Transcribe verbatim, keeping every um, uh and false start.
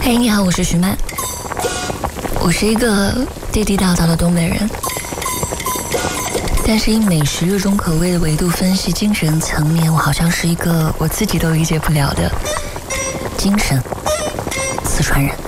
嘿，你好，我是徐曼，我是一个地地道道的东北人，但是以美食热衷口味的维度分析精神层面，我好像是一个我自己都理解不了的精神四川人。